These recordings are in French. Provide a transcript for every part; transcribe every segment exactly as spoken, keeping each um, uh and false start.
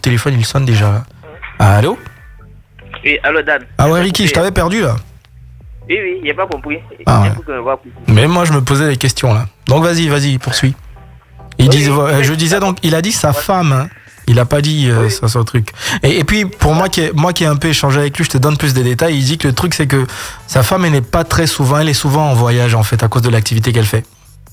téléphone, il sonne déjà. Ah, allô? Oui, allô Dan. Ah ouais, Ricky, je t'avais perdu là. Oui, oui, il n'a pas compris. Ah, ouais. Mais moi, je me posais des questions là. Donc vas-y, vas-y, poursuis. Il oui, disait, oui, je disais donc, il a dit sa femme, hein. Il a pas dit euh, oui. ça, son truc. Et, et puis, pour moi qui, ai, moi qui ai un peu échangé avec lui, je te donne plus de détails. Il dit que le truc, c'est que sa femme, elle n'est pas très souvent, elle est souvent en voyage en fait, à cause de l'activité qu'elle fait.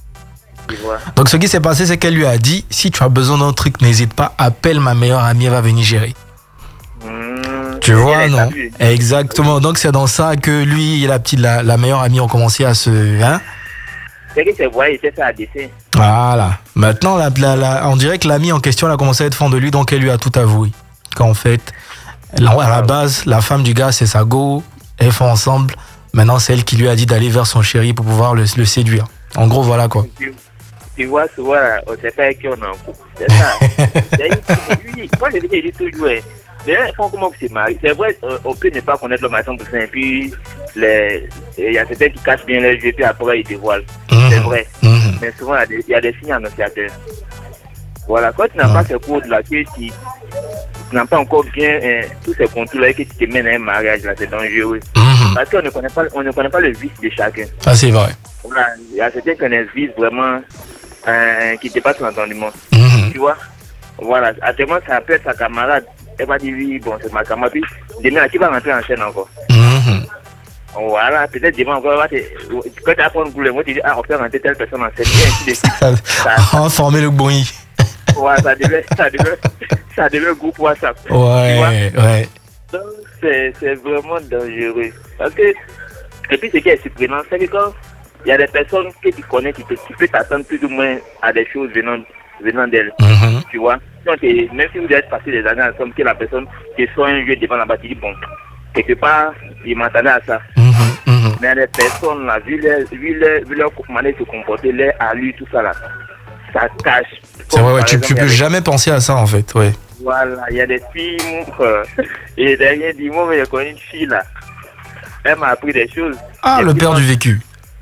Donc ce qui s'est passé, c'est qu'elle lui a dit, si tu as besoin d'un truc, n'hésite pas, appelle ma meilleure amie, elle va venir gérer. Mmh, tu vois, non? Exactement. Donc c'est dans ça que lui et la petite, la, la meilleure amie ont commencé à se... Hein? C'est que c'est vrai, c'est ça à dessin. Voilà. Maintenant, la, la, la, on dirait que l'amie en question, elle a commencé à être fan de lui, donc elle lui a tout avoué. Qu'en fait, à la base, la femme du gars, c'est sa go, elles font ensemble. Maintenant, c'est elle qui lui a dit d'aller vers son chéri pour pouvoir le, le séduire. En gros, voilà quoi. Tu vois, souvent, on ne sait pas avec qui on est en couple. C'est ça. Lui, moi, je dis toujours, d'ailleurs, il faut comment c'est marié. C'est vrai, on peut ne pas connaître l'homme à cent pour cent. Et puis, il y a certains qui cachent bien les yeux, puis après, ils dévoilent. Mmh. C'est vrai. Mmh. Mais souvent, il y a des signes annonciateurs. Voilà, quand tu n'as mmh. pas ce codes-là, que tu n'as pas encore bien hein, tous ces contours-là, que tu te mènes à un mariage, là, c'est dangereux. Mmh. Parce qu'on ne connaît pas, on ne connaît pas le vice de chacun. Ah, c'est vrai. Voilà, il y a certains qui ont un vice vraiment euh, qui dépasse l'entendement. Mmh. Tu vois? Voilà, actuellement, ça peut être sa camarade. Elle va dire oui, bon, c'est ma camarade. Puis, demain, qui va rentrer en chaîne encore? Mmh. Voilà, peut-être demain encore, quand tu apprends le boulot, moi, tu dis, ah, on peut rentrer telle personne en chaîne. Et ainsi de suite. Ça, ça, on va former le bruit. Ouais, ça devait, ça devait, ça devait groupe WhatsApp. Ouais, ouais. Donc, c'est, c'est vraiment dangereux. Parce que, et puis, ce qui est surprenant, c'est que quand il y a des personnes que tu connais qui peut, qui peut t'attendre plus ou moins à des choses venant, venant d'elles. Mm-hmm. Tu vois? Donc, même si vous êtes passé des années ensemble, que la personne qui soit un jeu devant la bas, tu dis, bon, quelque part, il m'attendait à ça. Mm-hmm. Mm-hmm. Mais les personnes, là, vu leur, vu leur, vu leur manière de se comporter, leur allure, tout ça, là, ça cache. C'est vrai, ouais, tu, exemple, tu peux des... jamais penser à ça, en fait, ouais. Voilà, il y a des filles, euh, et derrière, dis-moi, mais j'ai connu une fille, là. Elle m'a appris des choses. Ah, le père du vécu.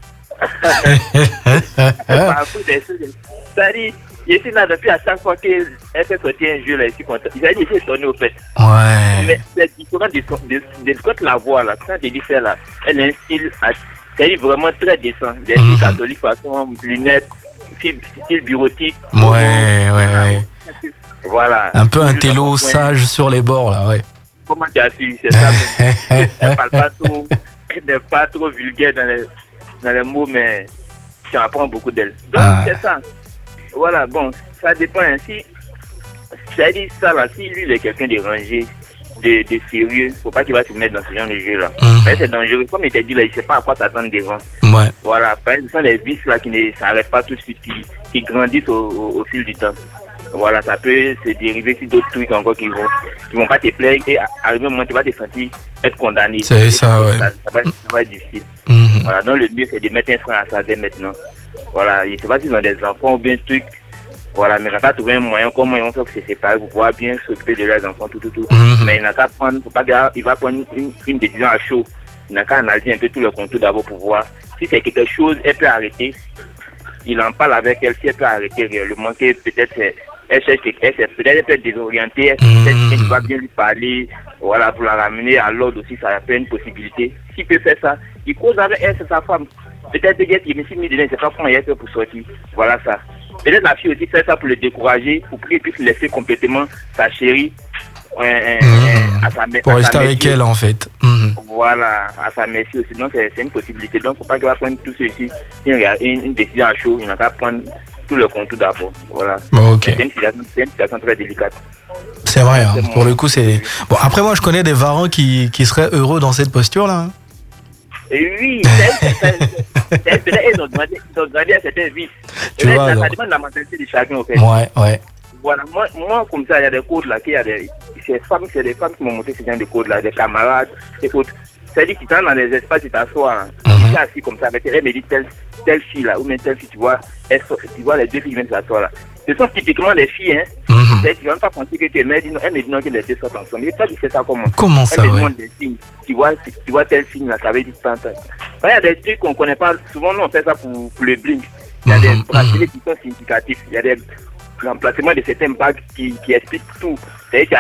Elle m'a appris des choses. C'est-à-dire, je suis là depuis à chaque fois qu'elle fait sortir un jeu, là, ici, il a dit, j'ai sonné au fait. Ouais. Mais c'est différent de, de, de, de quand la voix, là, quand elle dit ça, là, elle a un style, c'est vraiment très décent. Des filles catholiques, façon, lunettes, style bureautique. Ouais, ouais, ouais. Voilà. Un peu un télo sage sur les bords, là, ouais. Comment tu as su? C'est ça. Elle ne parle pas trop, elle n'est pas trop vulgaire dans les, dans les mots, mais tu apprends beaucoup d'elle. Donc, ah. c'est ça. Voilà, bon, ça dépend. Hein. Si, ça dit ça, là, si lui, il est quelqu'un de rangé, de, de sérieux, il ne faut pas qu'il va se mettre dans ce genre de jeu, là. Mm-hmm. Mais c'est dangereux. Comme il t'a dit, là, il ne sait pas à quoi t'attendre devant. Ouais. Voilà, ce sont les vices, là, qui ne s'arrêtent pas tout de suite, qui, qui grandissent au, au, au fil du temps. Voilà, ça peut se dériver sur d'autres trucs encore qui vont, qui vont pas te plaire et arriver au moment où tu vas te sentir être condamné. C'est et ça, ouais. Ça, ça, va, ça va être difficile. Mm-hmm. Voilà, donc le mieux c'est de mettre un frein à ça dès maintenant. Voilà, je ne sais pas s'ils ont des enfants ou bien trucs. Voilà, mais il n'a pas trouvé un moyen, comment ils vont faire que c'est séparé pour pouvoir bien s'occuper de leurs enfants, tout, tout, tout. Mm-hmm. Mais il n'a qu'à prendre, faut pas il va prendre une, une décision à chaud. Il n'a qu'à analyser un peu tout le contour d'abord pour voir si c'est quelque chose, elle peut arrêter. Il en parle avec elle, si elle peut arrêter réellement, que peut-être c'est. Elle cherche elle peut-être elle peut être désorientée, elle mmh. va bien lui parler, voilà, pour la ramener à l'ordre aussi, ça peut être une possibilité. S'il peut faire ça, il cause avec elle, c'est sa femme. Peut-être qu'il me dit, il ne sait pas comment il fait pour sortir. Voilà ça. Peut-être la fille aussi fait ça pour le décourager, pour qu'il puisse laisser complètement sa chérie euh, mmh. à sa mère. Pour rester avec elle, en fait. Mmh. Voilà, à sa merci aussi. Donc, c'est, c'est une possibilité. Donc, il ne faut pas qu'il va prendre tout ceci. Une, une, une décision à chaud, il n'a qu'à prendre tout le contour d'abord. Voilà. Bon, ok. C'est une, c'est une situation très délicate. C'est vrai, hein. Pour le coup, c'est. Bon, après, moi, je connais des varans qui, qui seraient heureux dans cette posture-là. Hein. Et oui, c'est peut-être ils ont demandé à certains vices. Tu vois, ça, alors. ça dépend de la mentalité de chacun, en fait. Ouais, ouais. Voilà, moi, moi comme ça, il y a des codes là, qu'il y a des, c'est, femmes, c'est des femmes qui m'ont montré ce genre de codes là, des camarades, des codes. C'est-à-dire qu'ils sont dans les espaces, ils t'assoient, ils sont assis comme ça, avec elle, elle me dit telle, telle fille là, ou même telle fille, tu vois, elle, tu vois les deux filles viennent s'asseoir là. Ce sont typiquement des filles, hein. Mm-hmm. C'est-à-dire qu'ils ne vont pas penser que tu es, mais elle, elle me dit non, que les deux sortent ensemble. Et toi, tu fais ça comment? Comment ça, elle me ouais. demande des signes. Tu vois, tu vois tel signe là, ça veut dire tant, tant. Il y a des trucs qu'on ne connaît pas. Souvent, nous, on fait ça pour, pour le bling. Il y a mm-hmm. des bracelets qui sont significatifs. Il y a des l'emplacement de certaines bagues qui, qui expliquent tout. C'est-à-dire